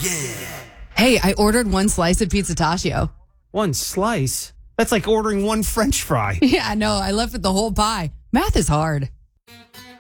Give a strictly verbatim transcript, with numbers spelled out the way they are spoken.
Hey, I ordered one slice of pizzitatio. One slice? That's like ordering one French fry. Yeah, no, I left with the whole pie. Math is hard.